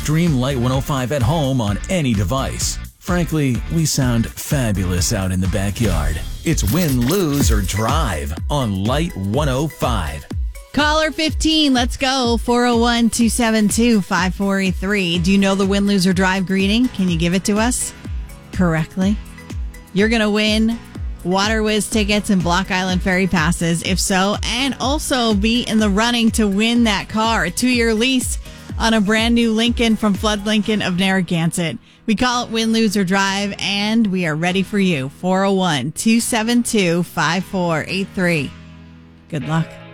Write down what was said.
Stream Light 105 at home on any device. Frankly, we sound fabulous out in the backyard. It's Win, Lose, or Drive on Light 105. Caller 15, let's go. 401-272-5483. Do you know the Win, Lose, or Drive greeting? Can you give it to us correctly? You're going to win Water Whiz tickets and Block Island Ferry passes, if so, and also be in the running to win that car, a 2-year lease on a brand new Lincoln from Flood Lincoln of Narragansett. We call it Win, Lose, or Drive, and we are ready for you. 401-272-5483. Good luck.